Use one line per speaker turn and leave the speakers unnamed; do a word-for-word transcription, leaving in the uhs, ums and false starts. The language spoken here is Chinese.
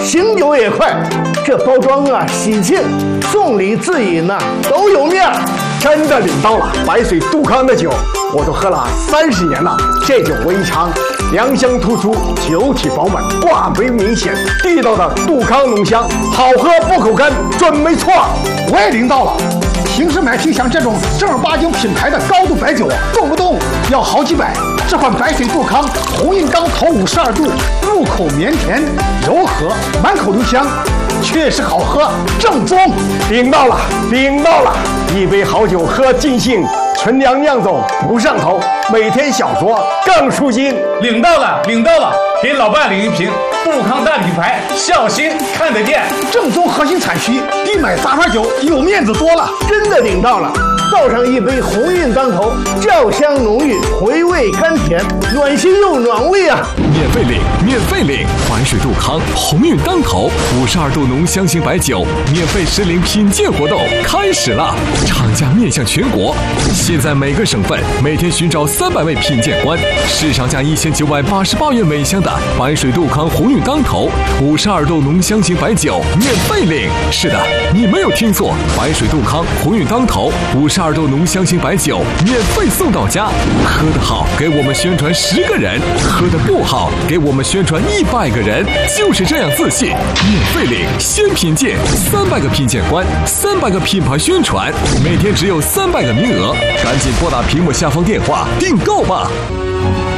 醒酒也快。这包装啊、喜庆、送礼自饮呐、啊，都有面儿。
真的领到了白水杜康的酒，我都喝了三十年了。这酒我一尝，良香突出，酒体饱满，挂杯明显，地道的杜康浓香，好喝不口干，准没错。
我也领到了。平时买瓶像这种正儿八经品牌的高度白酒，动不动要好几百。这款白水杜康红印当头五十二度，入口绵甜柔和，满口留香，确实好喝，正宗。
领到了，领到了！一杯好酒喝尽兴，纯粮酿走不上头，每天小酌更舒心。
领到了，领到了！给老伴领一瓶杜康大品牌，小心看得见，
正宗核心产区，比买杂牌酒有面子多了。
真的领到了！倒上一杯红运当头，酵香浓郁，回味甘甜，暖心又暖胃啊！
免费领，免费领！白水杜康红运当头五十二度浓香型白酒免费实领品鉴活动开始了，厂家面向全国，现在每个省份每天寻找三百位品鉴官，市场价一千九百八十八元每箱的白水杜康红运当头五十二度浓香型白酒免费领。是的，你没有听错，白水杜康红运当头五十二度浓香型白酒免费送到家。喝得好，给我们宣传十个人；喝得不好，给我们宣传一百个人。就是这样自信，免费领，先品鉴，三百个品鉴官，三百个品牌宣传，每天只有三百个名额，赶紧拨打屏幕下方电话订购吧。